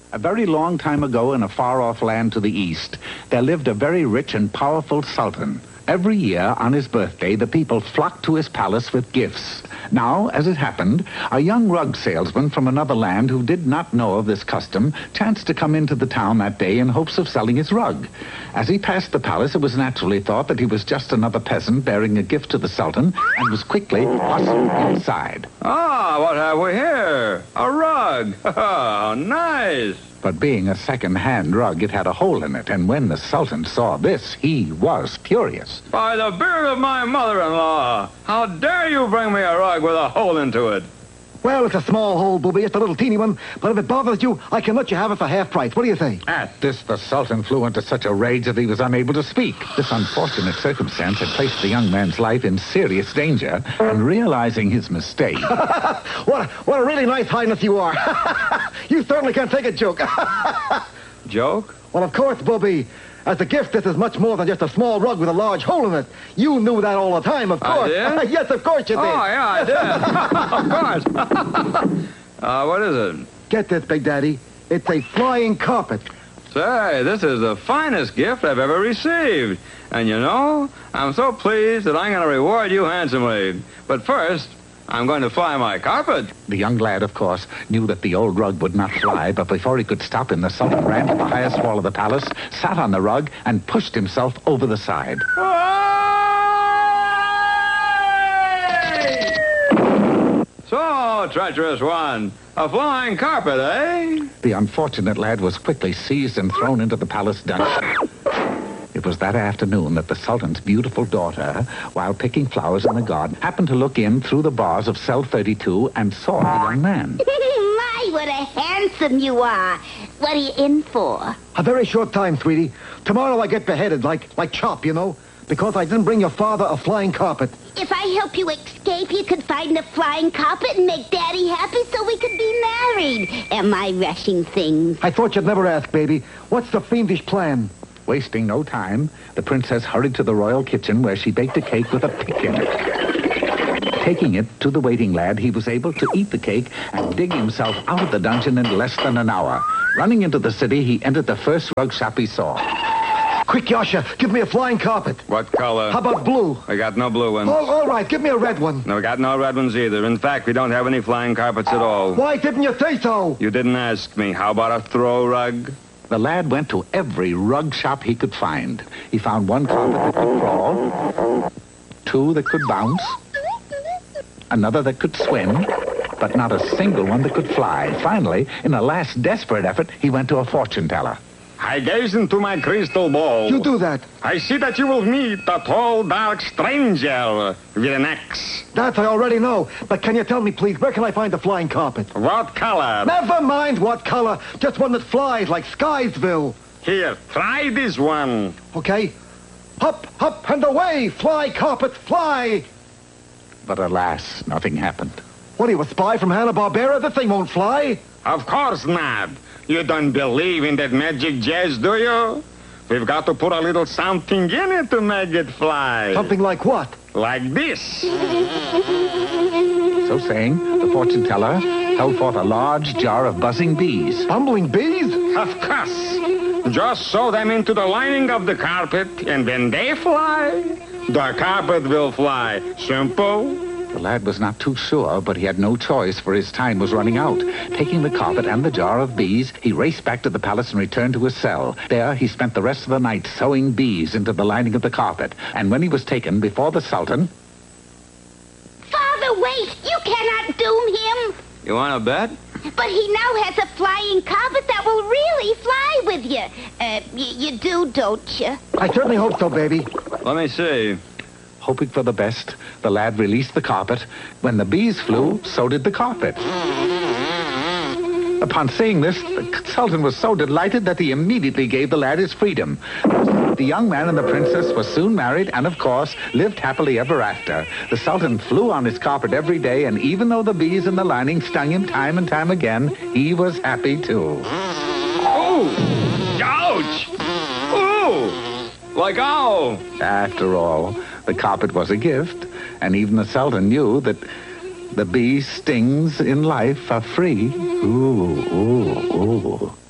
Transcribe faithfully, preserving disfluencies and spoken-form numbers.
A very long time ago in a far-off land to the east, there lived a very rich and powerful sultan. Every year, on his birthday, the people flocked to his palace with gifts. Now, as it happened, a young rug salesman from another land who did not know of this custom chanced to come into the town that day in hopes of selling his rug. As he passed the palace, it was naturally thought that he was just another peasant bearing a gift to the sultan and was quickly hustled inside. Ah, what have we here? A rug. Oh, nice. But being a second-hand rug, it had a hole in it, and when the sultan saw this, he was furious. By the beard of my mother-in-law, how dare you bring me a rug with a hole into it? Well, it's a small hole, booby. It's a little teeny one. But if it bothers you, I can let you have it for half price. What do you say? At this, the sultan flew into such a rage that he was unable to speak. This unfortunate circumstance had placed the young man's life in serious danger, and realizing his mistake... what, a, what a really nice highness you are. You certainly can't take a joke. Joke? Well, of course, booby. As a gift, this is much more than just a small rug with a large hole in it. You knew that all the time, of course. I did? Yes, of course you did. Oh, yeah, I did. Of course. uh, what is it? Get this, Big Daddy. It's a flying carpet. Say, this is the finest gift I've ever received. And you know, I'm so pleased that I'm going to reward you handsomely. But first, I'm going to fly my carpet. The young lad, of course, knew that the old rug would not fly, but before he could stop him, the sultan ran to the highest wall of the palace, sat on the rug, and pushed himself over the side. So, treacherous one, a flying carpet, eh? The unfortunate lad was quickly seized and thrown into the palace dungeon. It was that afternoon that the sultan's beautiful daughter, while picking flowers in the garden, happened to look in through the bars of cell thirty-two and saw the young man. My, what a handsome you are. What are you in for? A very short time, sweetie. Tomorrow I get beheaded, like like Chop, you know, because I didn't bring your father a flying carpet. If I help you escape, you could find a flying carpet and make Daddy happy so we could be married. Am I rushing things? I thought you'd never ask, baby. What's the fiendish plan? Wasting no time, the princess hurried to the royal kitchen where she baked a cake with a pick in it. Taking it to the waiting lad, he was able to eat the cake and dig himself out of the dungeon in less than an hour. Running into the city, he entered the first rug shop he saw. Quick, Yasha, give me a flying carpet. What color? How about blue? We got no blue ones. Oh, all right, give me a red one. No, we got no red ones either. In fact, we don't have any flying carpets at all. Why didn't you say so? You didn't ask me. How about a throw rug? The lad went to every rug shop he could find. He found one carpet that could crawl, two that could bounce, another that could swim, but not a single one that could fly. Finally, in a last desperate effort, he went to a fortune teller. I gaze into my crystal ball. You do that. I see that you will meet a tall, dark stranger with an axe. That I already know. But can you tell me, please, where can I find a flying carpet? What color? Never mind what color. Just one that flies like Skiesville. Here, try this one. Okay. Up, up, and away. Fly, carpet, fly. But alas, nothing happened. What are you, a spy from Hanna-Barbera? This thing won't fly. Of course not. You don't believe in that magic jazz, do you? We've got to put a little something in it to make it fly. Something like what? Like this. So saying, the fortune teller held forth a large jar of buzzing bees. Bumbling bees? Of course. Just sew them into the lining of the carpet, and when they fly, the carpet will fly. Simple. The lad was not too sure, but he had no choice, for his time was running out. Taking the carpet and the jar of bees, he raced back to the palace and returned to his cell. There, he spent the rest of the night sewing bees into the lining of the carpet. And when he was taken before the sultan... Father, wait! You cannot doom him! You want to bet? But he now has a flying carpet that will really fly with you. Uh, y- you do, don't you? I certainly hope so, baby. Let me see. Hoping for the best, the lad released the carpet. When the bees flew, so did the carpet. Upon seeing this, the sultan was so delighted that he immediately gave the lad his freedom. The young man and the princess were soon married and, of course, lived happily ever after. The sultan flew on his carpet every day, and even though the bees in the lining stung him time and time again, he was happy too. Oh! Ouch! Oh! Like ow! After all, the carpet was a gift, and even the sultan knew that the bee's stings in life are free. Ooh, ooh, ooh.